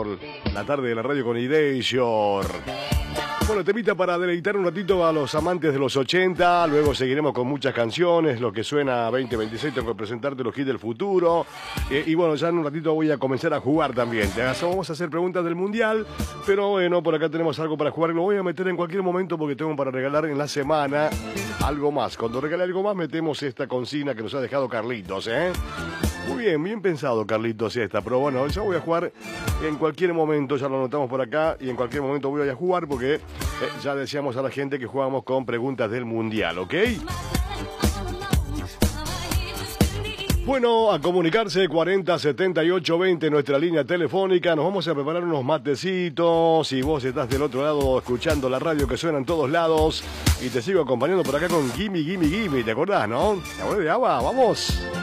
por la tarde de la radio con Ideation. Bueno, temita para deleitar un ratito a los amantes de los 80, luego seguiremos con muchas canciones, lo que suena 2026, tengo que presentarte los hits del futuro, y bueno, ya en un ratito voy a comenzar a jugar también. Vamos a hacer preguntas del Mundial, pero bueno, por acá tenemos algo para jugar, lo voy a meter en cualquier momento porque tengo para regalar en la semana algo más. Cuando regale algo más metemos esta consigna que nos ha dejado Carlitos, ¿eh? Muy bien, bien pensado Carlitos esta, pero bueno, ya voy a jugar en cualquier momento, ya lo anotamos por acá, y en cualquier momento voy a jugar porque ya decíamos a la gente que jugamos con preguntas del Mundial, ¿ok? Bueno, a comunicarse 40 78 20, nuestra línea telefónica. Nos vamos a preparar unos matecitos. Si vos estás del otro lado escuchando la radio que suena en todos lados, y te sigo acompañando por acá con Gimme, Gimme, Gimme, ¿te acordás, no? ¿Te acordás de ABBA? ¡Vamos!